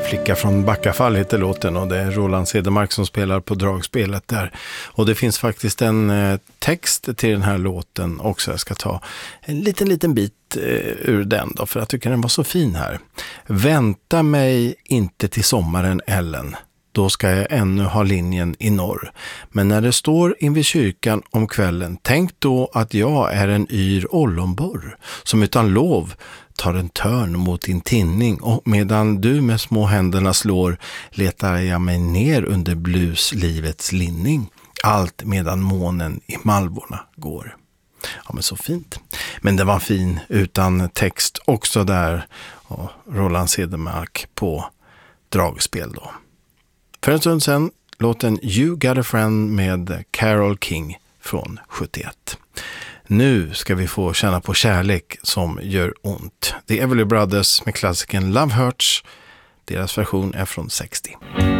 Flicka från Backafall heter låten och det är Roland Cedermark som spelar på dragspelet där. Och det finns faktiskt en text till den här låten också. Jag ska ta en liten bit ur den då, för jag tycker den var så fin här. Vänta mig inte till sommaren, Ellen. Då ska jag ännu ha linjen i norr. Men när det står invid kyrkan om kvällen, tänk då att jag är en yr ollonborr som utan lov tar en törn mot din tinning, och medan du med små händerna slår letar jag mig ner under bluslivets linning, allt medan månen i malvorna går. Ja, men så fint. Men det var fin utan text också där, och Roland Cedermark på dragspel då. För en stund sedan låten You Got a Friend med Carole King från 71. Nu ska vi få känna på kärlek som gör ont. The Everly Brothers med klassikern Love Hurts. Deras version är från 60.